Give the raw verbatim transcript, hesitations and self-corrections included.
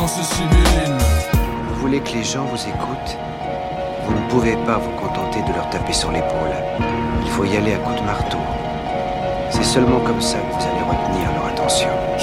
Vous voulez que les gens vous écoutent? Vous ne pouvez pas vous contenter de leur taper sur l'épaule. Il faut y aller à coups de marteau. C'est seulement comme ça que vous allez retenir leur attention.